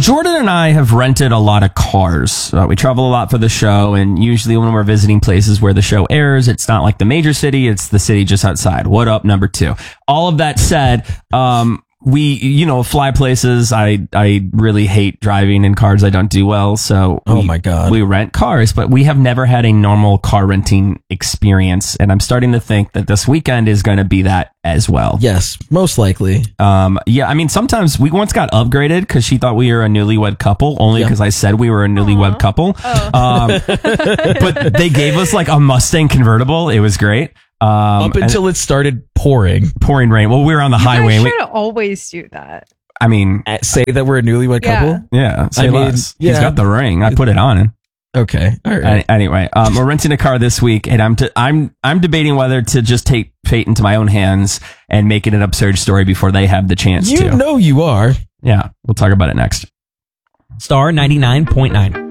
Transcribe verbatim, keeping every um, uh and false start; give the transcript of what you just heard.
Jordan and I have rented a lot of cars. Uh, we travel a lot for the show, and usually when we're visiting places where the show airs, it's not like the major city, it's the city just outside. What up, number two? All of that said, um, we, you know, fly places. I, I really hate driving in cars. I don't do well. So, oh we, my God, we rent cars, but we have never had a normal car renting experience. And I'm starting to think that this weekend is going to be that as well. Yes, most likely. Um, yeah, I mean, sometimes we once got upgraded because she thought we were a newlywed couple, only because Yep. I said we were a newlywed Aww. couple. Oh. Um, but they gave us like a Mustang convertible. It was great. Um, Up until it started pouring. pouring rain. Well, we were on the You highway. guys and we- should always do that. I mean, At- say that we're a newlywed Yeah. couple. yeah, say I mean, less. He's yeah. got the ring. I put it on him. Okay, all right. Any- Anyway, um, we're renting a car this week, and I'm t- I'm I'm debating whether to just take fate into my own hands and make it an absurd story before they have the chance You to. know you are. Yeah, we'll talk about it next. Star ninety-nine point nine.